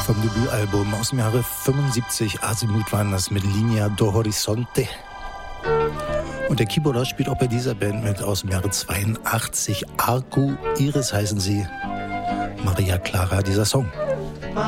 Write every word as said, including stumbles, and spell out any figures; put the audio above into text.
vom Debütalbum aus dem Jahre fünfundsiebzig. Azimuth waren das mit Linea do Horizonte. Und der Keyboarder spielt auch bei dieser Band mit aus dem Jahre zweiundachtzig. Arco Iris heißen sie. Maria Clara, dieser Song.